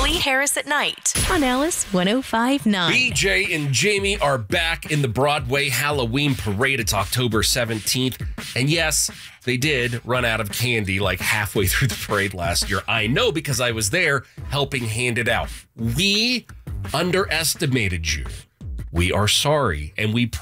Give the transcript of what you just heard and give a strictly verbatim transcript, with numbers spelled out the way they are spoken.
Lee Harris at Night on Alice one oh five point nine. B J and Jamie are back in the Broadway Halloween Parade. It's October seventeenth. And yes, they did run out of candy like halfway through the parade last year. I know because I was there helping hand it out. We underestimated you. We are sorry, and we